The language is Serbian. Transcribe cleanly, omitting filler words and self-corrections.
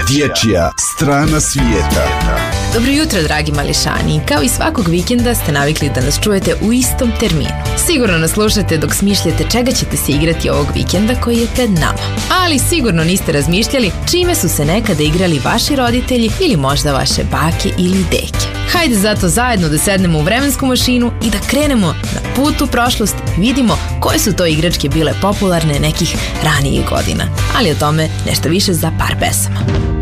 Dječja strana svijeta. Dobro jutro, dragi mališani. Kao i svakog vikenda ste navikli da nas čujete u istom terminu. Sigurno nas slušate dok smišljate čega ćete se igrati ovog vikenda koji je pred nama. Ali sigurno niste razmišljali čime su se nekada igrali vaši roditelji ili možda vaše bake ili deke. Hajde zato zajedno da sednemo u vremensku mašinu i da krenemo na put u prošlost i vidimo koje su to igračke bile popularne nekih ranijih godina. Ali o tome nešto više za par pesama.